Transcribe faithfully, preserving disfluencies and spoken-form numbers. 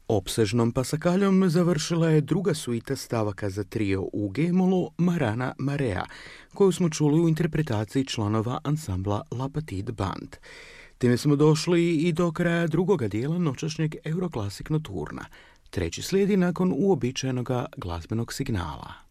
Opsežnom pasakaljom završila je druga suita stavaka za trio u G-molu Marana Marea, koju smo čuli u interpretaciji članova ansambla La Petite Bande. Time smo došli i do kraja drugoga dijela noćašnjeg Euroclassic Nocturna. Treći slijedi nakon uobičajenoga glazbenog signala.